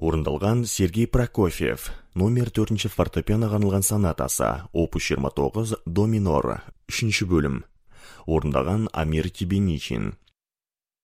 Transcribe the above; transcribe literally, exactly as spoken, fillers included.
Орындалған Сергей Прокофьев, номер төртінші фортепианоға арналған сонатасы, опус жиырма тоғыз, до минор, үшінші бөлім. Орындаған Амир Тебеничин.